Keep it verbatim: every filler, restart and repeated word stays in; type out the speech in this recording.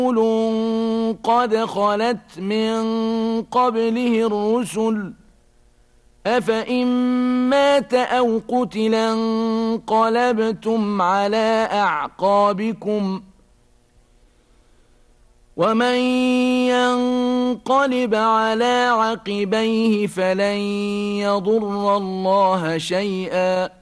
قد خلت من قبله الرسل أفإن مات أو قتل انقلبتم على أعقابكم ومن ينقلب على عقبيه فلن يضر الله شيئا